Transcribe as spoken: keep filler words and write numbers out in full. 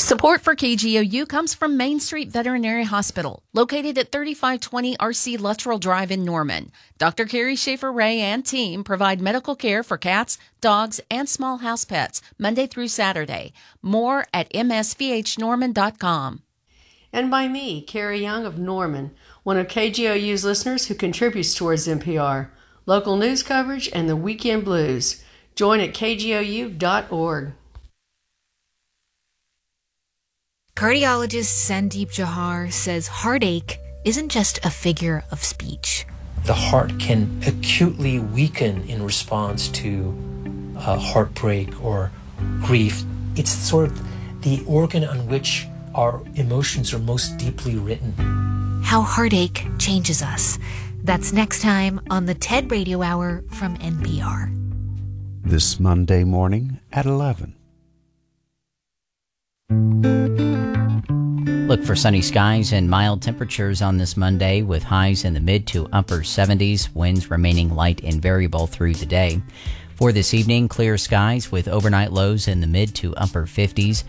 Support for K G O U comes from Main Street Veterinary Hospital, located at thirty-five twenty R C Luttrell Drive in Norman. Doctor Carrie Schaefer-Ray and team provide medical care for cats, dogs, and small house pets Monday through Saturday. More at m s v h norman dot com. And by me, Carrie Young of Norman, one of K G O U's listeners who contributes towards N P R, local news coverage, and the weekend blues. Join at k g o u dot org. Cardiologist Sandeep Johar says heartache isn't just a figure of speech. The heart can acutely weaken in response to uh, heartbreak or grief. It's sort of the organ on which our emotions are most deeply written. How heartache changes us. That's next time on the TED Radio Hour from N P R. This Monday morning at eleven. Look for sunny skies and mild temperatures on this Monday with highs in the mid to upper seventies, winds remaining light and variable through the day. For this evening, clear skies with overnight lows in the mid to upper fifties.